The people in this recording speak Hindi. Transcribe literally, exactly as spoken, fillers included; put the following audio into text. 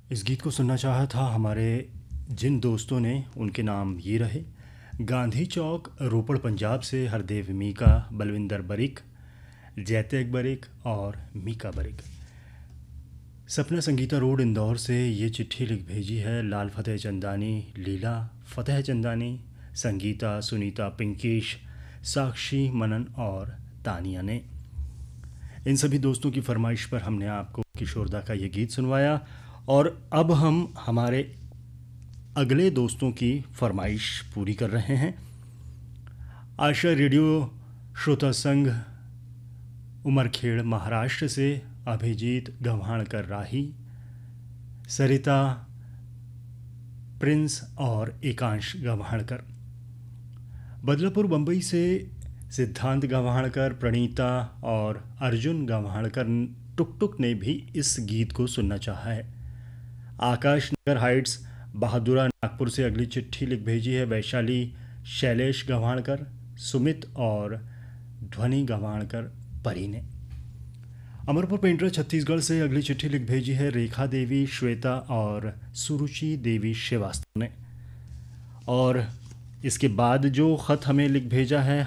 इस गीत को सुनना चाहा था हमारे जिन दोस्तों ने, उनके नाम ये रहे: गांधी चौक रोपड़ पंजाब से हरदेव मीका, बलविंदर बरिक, जैतैक बरिक और मीका बरिक। सपना संगीता रोड इंदौर से ये चिट्ठी लिख भेजी है लाल फतेह चंदानी, लीला फतेह चंदानी, संगीता, सुनीता, पिंकेश, साक्षी, मनन और तानिया ने। इन सभी दोस्तों की फरमाइश पर हमने आपको किशोरदा का ये गीत सुनवाया और अब हम हमारे अगले दोस्तों की फरमाइश पूरी कर रहे हैं। आशा रेडियो श्रोता संघ उमरखेड़ महाराष्ट्र से अभिजीत गव्हाणकर राही, सरिता, प्रिंस और एकांश गव्हाणकर। बदलापुर बम्बई से सिद्धांत गव्हाणकर, प्रणीता और अर्जुन गव्हाणकर टुक टुक ने भी इस गीत को सुनना चाहा है। आकाश नगर हाइट्स बहादुरा नागपुर से अगली चिट्ठी लिख भेजी है वैशाली शैलेश गव्हाणकर, सुमित और ध्वनि गव्हाणकर परी ने। अमरपुर पेंड्रा छत्तीसगढ़ से अगली चिट्ठी लिख भेजी है रेखा देवी, श्वेता और सुरुचि देवी श्रीवास्तव ने। और इसके बाद जो ख़त हमें लिख भेजा है